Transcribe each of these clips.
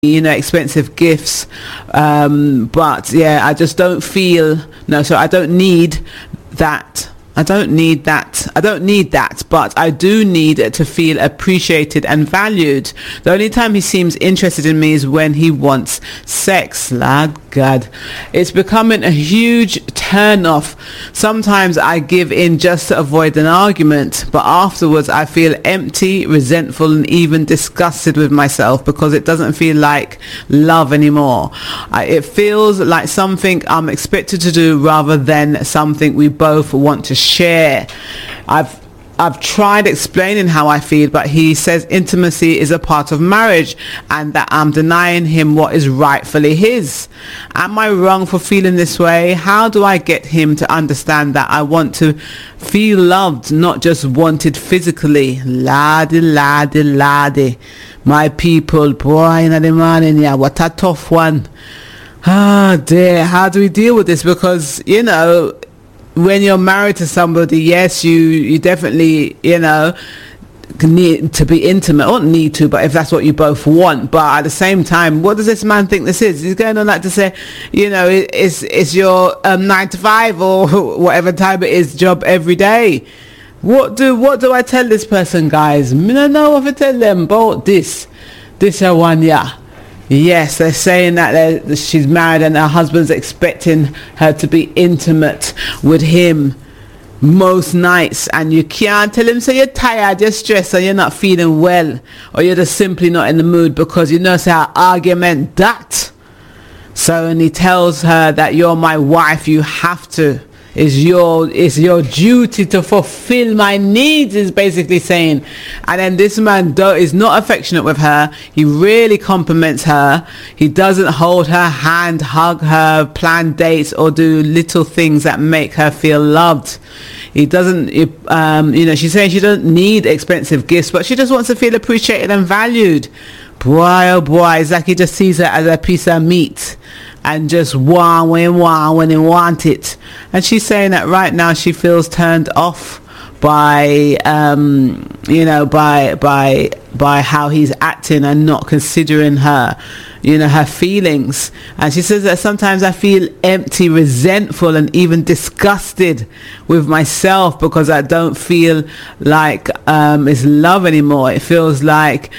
expensive gifts, but yeah, I just don't feel, no, so I don't need that. I don't need that, but I do need to feel appreciated and valued. The only time he seems interested in me is when he wants sex. Lord God. It's becoming a huge turn off. Sometimes I give in just to avoid an argument, but afterwards I feel empty, resentful, and even disgusted with myself because it doesn't feel like love anymore. It feels like something I'm expected to do rather than something we both want to share. I've tried explaining how I feel, but he says intimacy is a part of marriage and that I'm denying him what is rightfully his. Am I wrong for feeling this way? How do I get him to understand that I want to feel loved, not just wanted physically? Laddie. My people, boy, in the morning, yeah, what a tough one. Ah, dear. How do we deal with this? Because, when you're married to somebody, yes, you definitely, need to be intimate, or need to, but if that's what you both want. But at the same time, what does this man think this is? He's going on like to say, it's your 9 to 5 or whatever time it is job every day. What do I tell this person, guys? I don't know what to tell them about this one, yeah. Yes, they're saying that she's married and her husband's expecting her to be intimate with him most nights, and you can't tell him, so you're tired, you're stressed, or you're not feeling well, or you're just simply not in the mood because say our argument that. So, and he tells her that you're my wife, you have to. It's your duty to fulfill my needs, is basically saying. And then this man is not affectionate with her. He really compliments her. He doesn't hold her hand, hug her, plan dates, or do little things that make her feel loved. He doesn't, she's saying she doesn't need expensive gifts, but she just wants to feel appreciated and valued. Boy, oh boy, it's like he just sees her as a piece of meat and just want when he want it. And she's saying that right now she feels turned off by by how he's acting and not considering her, her feelings. And she says that sometimes I feel empty, resentful, and even disgusted with myself because I don't feel like it's love anymore. It feels like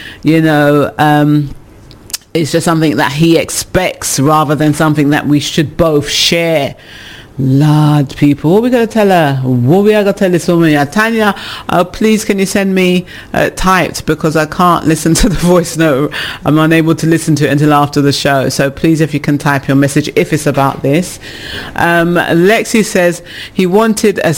it's just something that he expects rather than something that we should both share. Lord, people, what we going to tell her? What we are going to tell this woman? Tanya, please can you send me typed, because I can't listen to the voice note. I'm unable to listen to it until after the show. So please, if you can type your message if it's about this. Lexi says he wanted a...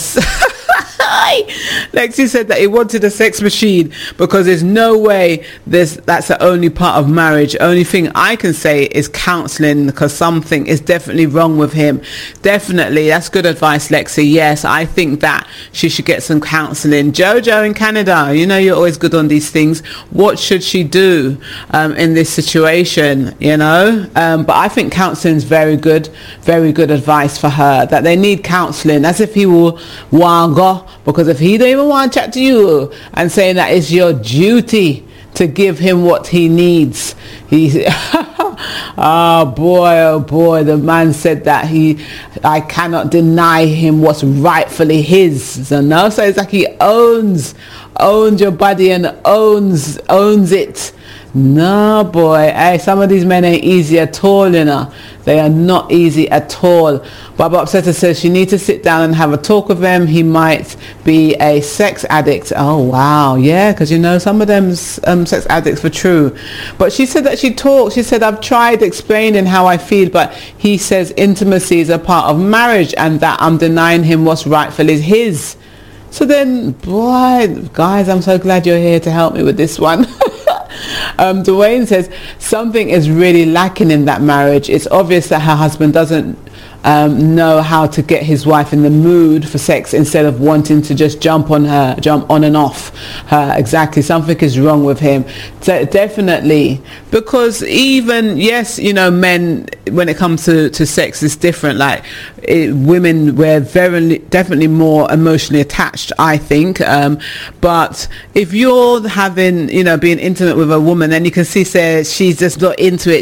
Lexi said that he wanted a sex machine because there's no way that's the only part of marriage. Only thing I can say is counselling, because something is definitely wrong with him. Definitely, that's good advice, Lexi. Yes, I think that she should get some counselling. Jojo in Canada, you're always good on these things. What should she do in this situation? But I think counselling is very good advice for her, that they need counselling, as if he will want go. Because if he don't even want to chat to you, and saying that it's your duty to give him what he needs, oh boy, the man said that I cannot deny him what's rightfully his. So it's like he owns your body and owns it. No, boy. Hey, some of these men ain't easy at all, They are not easy at all. Baba Upsetter says she needs to sit down and have a talk with him. He might be a sex addict. Oh, wow. Yeah, because, some of them sex addicts for true. But she said that she talked. She said, I've tried explaining how I feel, but he says intimacy is a part of marriage and that I'm denying him what's rightfully his. So then, boy, guys, I'm so glad you're here to help me with this one. Dwayne says something is really lacking in that marriage. It's obvious that her husband doesn't know how to get his wife in the mood for sex, instead of wanting to just jump on and off her. Exactly, something is wrong with him. Definitely, because even men, when it comes to sex, is different. Like women, we're definitely more emotionally attached, I think. But if you're having being intimate with a woman, then you can see she's just not into it.